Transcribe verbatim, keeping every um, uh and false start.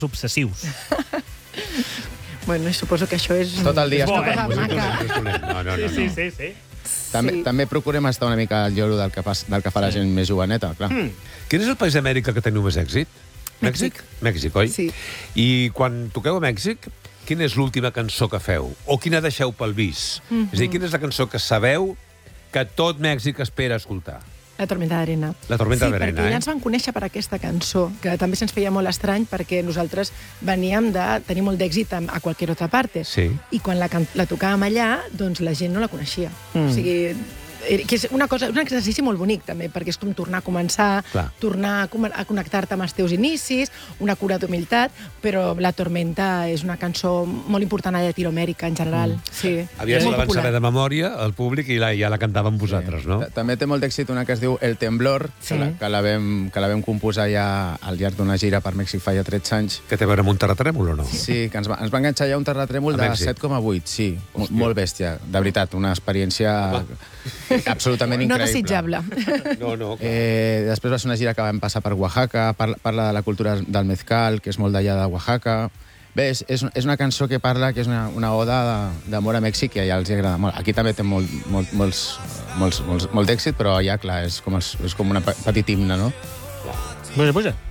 obsessius. Bueno, suposo que això és... Tot el dia. És una Bo, eh? cosa maca. No, no, no. Sí, sí, sí. També, Sí. també procurem estar una mica al lloro del que, pas, del que fa la gent més joveneta, clar. Mm. Quin és el país d'Amèrica que teniu més èxit? Mèxic. Mèxic, oi? Sí. I quan toqueu a Mèxic, quina és l'última cançó que feu? O quina deixeu pel vis? Mm -hmm. És a dir, quina és la cançó que sabeu que tot Mèxic espera escoltar? La tormenta d'arena. La tormenta sí, d'arena, perquè eh? ja ens van conèixer per aquesta cançó, que també se'ns feia molt estrany perquè nosaltres veníem de tenir molt d'èxit a, a qualsevol altra part. Sí. I quan la, can- la tocàvem allà, doncs la gent no la coneixia. Mm. O sigui, eh, que és una cosa, un exercici molt bonic, també, perquè és com tornar a començar, Clar. tornar a, com- a connectar-te amb els teus inicis, una cura d'humilitat, però La tormenta és una cançó molt important a Llatinoamèrica, en general. Mm. Sí. Aviat se Molt la van popular. saber de memòria, el públic, i la, ja la cantàvem vosaltres, no? Ta- També té molt d'èxit una que es diu El Temblor, Sí. que, la, que, la vam, que la vam composar ja al llarg d'una gira per Mèxic fa ja tretze anys. Que té a veure amb un terratrèmol o no? Sí, que ens va, ens va enganxar ja un terratrèmol A de Mèxic. set coma vuit, sí. Mo- Hòstia. Molt bèstia, de veritat, una experiència absolutament No increïble. desitjable. No, no, clar. Eh, després va ser una gira que vam passar per Oaxaca, parla, parla de la cultura del mezcal, que és molt d'allà de Oaxaca. Bé, és, és, és una cançó que parla, que és una, una oda de- d'amor a Mèxic, i allà els agrada molt. Aquí també té molt, molt, molts, molts, molts, molt d'èxit, però allà, clar, és com, es, és com un petit himne, no? Pues, pues,